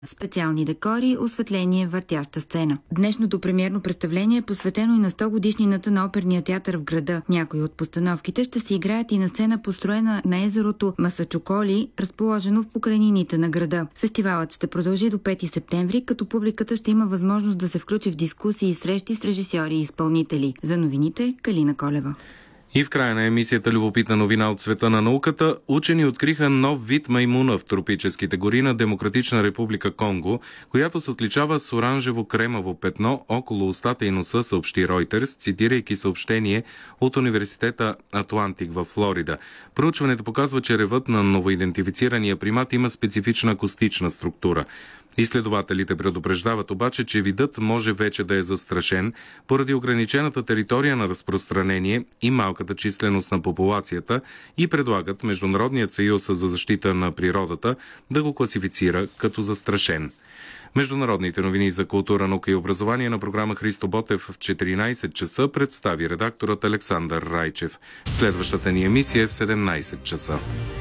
Специални декори, осветление, въртяща сцена. Днешното премиерно представление е посветено и на 100 годишнината на оперния театър в града. Някои от постановките ще се играят и на сцена, построена на езерото Масачуколи, разположено в покрайнините на града. Фестивалът ще продължи до 5 септември, като публиката ще има възможност да се включи в дискусии и срещи с режисьори и изпълнители. За новините Калина Колева. И в края на емисията "Любопитна новина от света на науката", учени откриха нов вид маймуна в тропическите гори на Демократична република Конго, която се отличава с оранжево-кремаво петно около устата и носа, съобщи Reuters, цитирайки съобщение от университета Атлантик във Флорида. Проучването показва, че ревът на новоидентифицирания примат има специфична акустична структура. Изследователите предупреждават обаче, че видът може вече да е застрашен поради ограничената територия на разпространение и малката численост на популацията и предлагат Международният съюз за защита на природата да го класифицира като застрашен. Международните новини за култура, наука и образование на програма Христо Ботев в 14 часа представи редакторът Александър Райчев. Следващата ни емисия е в 17 часа.